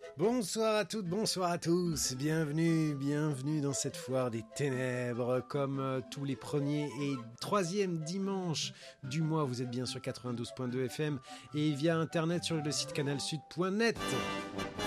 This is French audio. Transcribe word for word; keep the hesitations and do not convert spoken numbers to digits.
Bonsoir à toutes, bonsoir à tous, bienvenue, bienvenue dans cette foire des ténèbres, comme euh, tous les premiers et troisièmes dimanches du mois. Vous êtes bien sur quatre-vingt-douze point deux F M et via internet sur le site canal sud point net.